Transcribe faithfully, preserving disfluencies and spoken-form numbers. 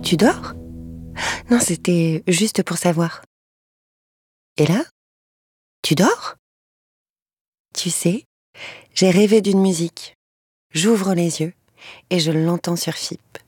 Tu dors? Non, c'était juste pour savoir. Et là? Tu dors? Tu sais, j'ai rêvé d'une musique. J'ouvre les yeux et je l'entends sur F I P.